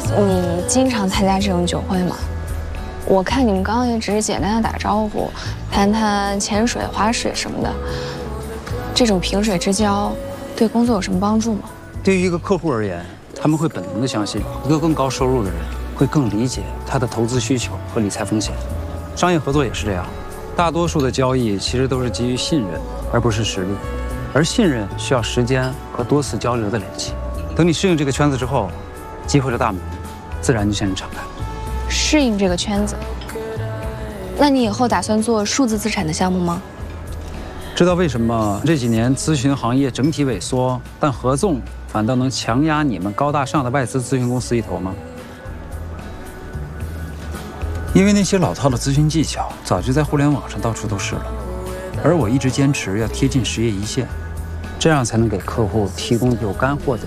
你经常参加这种酒会吗？我看你们刚刚也只是简单的打招呼，谈谈潜水、划水什么的。这种萍水之交，对工作有什么帮助吗？ 对于一个客户而言，他们会本能的相信，一个更高收入的人会更理解他的投资需求和理财风险。商业合作也是这样，大多数的交易其实都是基于信任，而不是实力。而信任需要时间和多次交流的累积。等你适应这个圈子之后，机会的大门自然就向你敞开。 适应这个圈子，那你以后打算做数字资产的项目吗？ 知道为什么这几年咨询行业整体萎缩，但合纵反倒能强压你们高大上的外资咨询公司一头吗？因为那些老套的咨询技巧早就在互联网上到处都是了，而我一直坚持要贴近实业一线，这样才能给客户提供有干货的